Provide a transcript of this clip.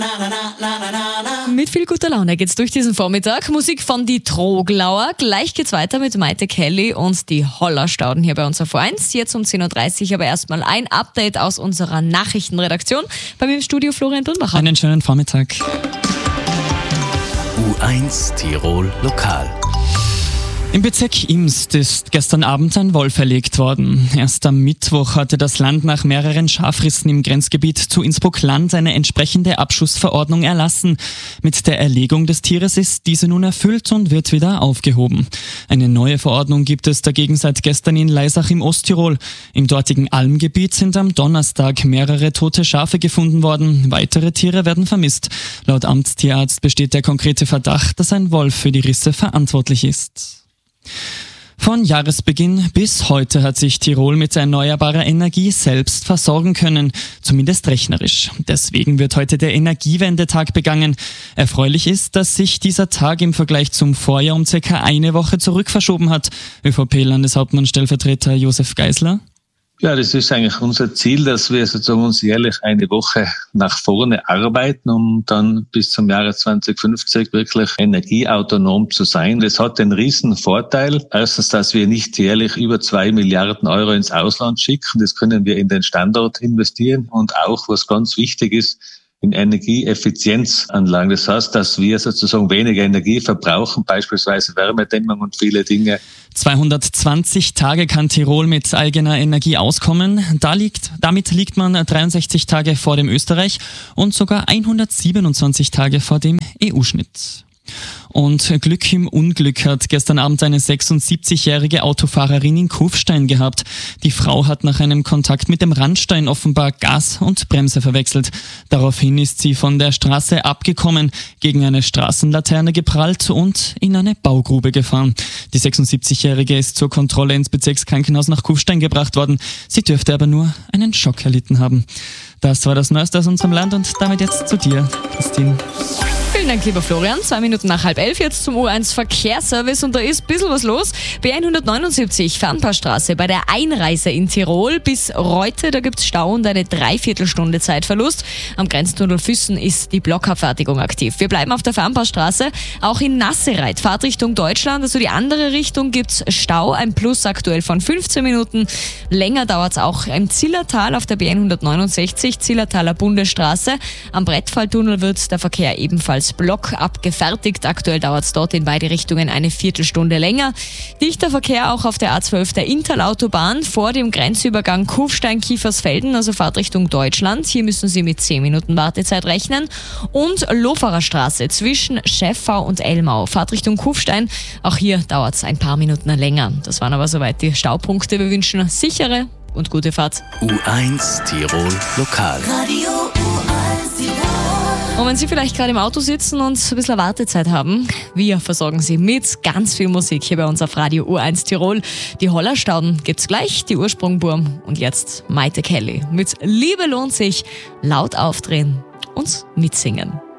Mit viel guter Laune geht's durch diesen Vormittag. Musik von die Troglauer. Gleich geht's weiter mit Maite Kelly und die Hollerstauden hier bei uns auf U1. Jetzt um 10.30 Uhr aber erstmal ein Update aus unserer Nachrichtenredaktion. Bei mir im Studio Florian Dunbacher. Einen schönen Vormittag. U1 Tirol Lokal. Im Bezirk Imst ist gestern Abend ein Wolf erlegt worden. Erst am Mittwoch hatte das Land nach mehreren Schafrissen im Grenzgebiet zu Innsbruck-Land eine entsprechende Abschussverordnung erlassen. Mit der Erlegung des Tieres ist diese nun erfüllt und wird wieder aufgehoben. Eine neue Verordnung gibt es dagegen seit gestern in Leisach im Osttirol. Im dortigen Almgebiet sind am Donnerstag mehrere tote Schafe gefunden worden. Weitere Tiere werden vermisst. Laut Amtstierarzt besteht der konkrete Verdacht, dass ein Wolf für die Risse verantwortlich ist. Von Jahresbeginn bis heute hat sich Tirol mit erneuerbarer Energie selbst versorgen können, zumindest rechnerisch. Deswegen wird heute der Energiewendetag begangen. Erfreulich ist, dass sich dieser Tag im Vergleich zum Vorjahr um circa eine Woche zurückverschoben hat. ÖVP-Landeshauptmann-Stellvertreter Josef Geisler. Ja, das ist eigentlich unser Ziel, dass wir sozusagen uns jährlich eine Woche nach vorne arbeiten, um dann bis zum Jahre 2050 wirklich energieautonom zu sein. Das hat den riesen Vorteil. Erstens, dass wir nicht jährlich über 2 Milliarden Euro ins Ausland schicken. Das können wir in den Standort investieren. Und auch, was ganz wichtig ist, in Energieeffizienzanlagen. Das heißt, dass wir sozusagen weniger Energie verbrauchen, beispielsweise Wärmedämmung und viele Dinge. 220 Tage kann Tirol mit eigener Energie auskommen. Damit liegt man 63 Tage vor dem Österreich und sogar 127 Tage vor dem EU-Schnitt. Und Glück im Unglück hat gestern Abend eine 76-jährige Autofahrerin in Kufstein gehabt. Die Frau hat nach einem Kontakt mit dem Randstein offenbar Gas und Bremse verwechselt. Daraufhin ist sie von der Straße abgekommen, gegen eine Straßenlaterne geprallt und in eine Baugrube gefahren. Die 76-jährige ist zur Kontrolle ins Bezirkskrankenhaus nach Kufstein gebracht worden. Sie dürfte aber nur einen Schock erlitten haben. Das war das Neueste aus unserem Land und damit jetzt zu dir, Christine. Vielen Dank, lieber Florian. 2 Minuten nach 10:30 jetzt zum U1 Verkehrsservice und da ist ein bisschen was los. B179 Fernpassstraße bei der Einreise in Tirol bis Reute, da gibt's Stau und eine Dreiviertelstunde Zeitverlust. Am Grenztunnel Füssen ist die Blockabfertigung aktiv. Wir bleiben auf der Fernpassstraße. Auch in Nassereit, Fahrtrichtung Deutschland, also die andere Richtung, gibt's Stau. Ein Plus aktuell von 15 Minuten. Länger dauert's auch im Zillertal auf der B169, Zillertaler Bundesstraße. Am Brettfalltunnel wird der Verkehr ebenfalls Block abgefertigt. Aktuell dauert es dort in beide Richtungen eine Viertelstunde länger. Dichter Verkehr auch auf der A12 der Interlautobahn vor dem Grenzübergang Kufstein-Kiefersfelden, also Fahrtrichtung Deutschland. Hier müssen Sie mit 10 Minuten Wartezeit rechnen. Und Lofarer Straße zwischen Schäffau und Elmau, Fahrtrichtung Kufstein. Auch hier dauert es ein paar Minuten länger. Das waren aber soweit die Staupunkte. Wir wünschen sichere und gute Fahrt. U1 Tirol Lokal. Radio U1 Tirol. Und wenn Sie vielleicht gerade im Auto sitzen und ein bisschen Wartezeit haben, wir versorgen Sie mit ganz viel Musik hier bei uns auf Radio U1 Tirol. Die Hollerstauden gibt's gleich, die Ursprungburm und jetzt Maite Kelly mit Liebe lohnt sich, laut aufdrehen und mitsingen.